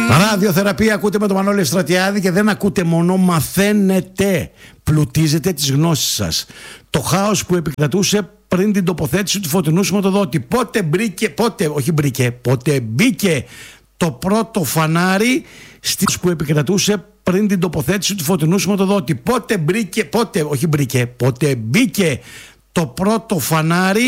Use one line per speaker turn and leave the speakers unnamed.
Ραδιοθεραπεία ακούτε με τον Μανώλη Ευστρατιάδη και δεν ακούτε μόνο, μαθαίνετε. Πλουτίζετε τις γνώσεις σας. Το χάος που επικρατούσε πριν την τοποθέτηση του φωτεινού σηματοδότη. Πότε μπήκε το πρώτο φανάρι που επικρατούσε πριν την τοποθέτηση του φωτεινού σηματοδότη. Πότε μπήκε το πρώτο φανάρι